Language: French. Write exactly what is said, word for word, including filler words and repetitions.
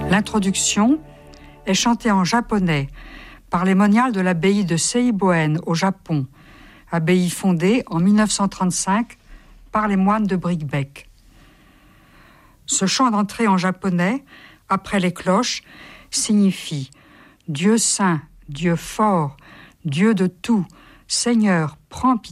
L'introduction est chantée en japonais par les moniales de l'abbaye de Seiboen au Japon, abbaye fondée en mille neuf cent trente-cinq par les moines de Bricquebec. Ce chant d'entrée en japonais, après les cloches, signifie « Dieu saint, Dieu fort, Dieu de tout, Seigneur, prends pitié ».